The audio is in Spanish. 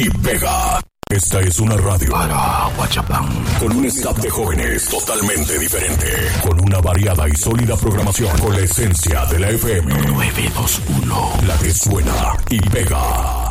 y pega. Esta es una radio para Huachapán, con un staff de jóvenes totalmente diferente, con una variada y sólida programación, con la esencia de la FM 921, la que suena y pega.